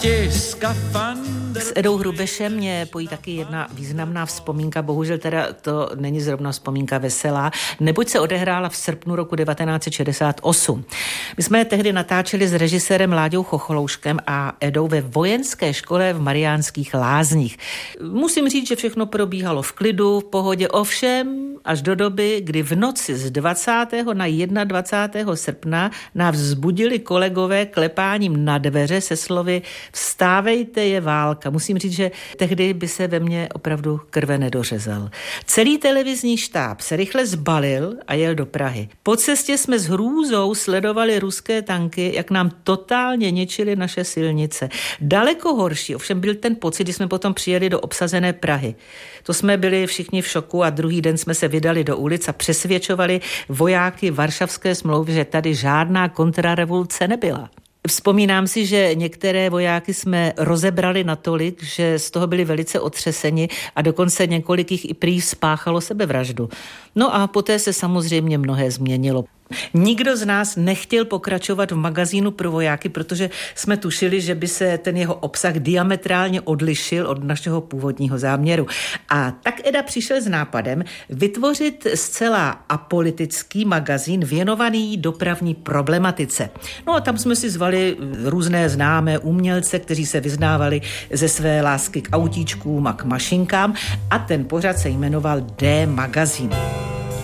S Edou Hrubešem mě pojí taky jedna významná vzpomínka, bohužel teda to není zrovna vzpomínka veselá, neboť se odehrála v srpnu roku 1968. My jsme tehdy natáčeli s režisérem Láďou Chocholouškem a Edou ve vojenské škole v Mariánských Lázních. Musím říct, že všechno probíhalo v klidu, v pohodě, ovšem až do doby, kdy v noci z 20. na 21. srpna nás vzbudili kolegové klepáním na dveře se slovy "Vstávejte, je válka". Musím říct, že tehdy by se ve mně opravdu krve nedořezal. Celý televizní štáb se rychle zbalil a jel do Prahy. Po cestě jsme s hrůzou sledovali ruské tanky, jak nám totálně ničily naše silnice. Daleko horší ovšem byl ten pocit, když jsme potom přijeli do obsazené Prahy. To jsme byli všichni v šoku a druhý den jsme se vydali do ulic a přesvědčovali vojáky Varšavské smlouvy, že tady žádná kontrarevoluce nebyla. Vzpomínám si, že některé vojáky jsme rozebrali natolik, že z toho byli velice otřeseni a dokonce několik jich i prý spáchalo sebevraždu. No a poté se samozřejmě mnohé změnilo. Nikdo z nás nechtěl pokračovat v magazínu pro vojáky, protože jsme tušili, že by se ten jeho obsah diametrálně odlišil od našeho původního záměru. A tak Eda přišel s nápadem vytvořit zcela apolitický magazín věnovaný dopravní problematice. No a tam jsme si zvali různé známé umělce, kteří se vyznávali ze své lásky k autíčkům a k mašinkám a ten pořad se jmenoval D magazín.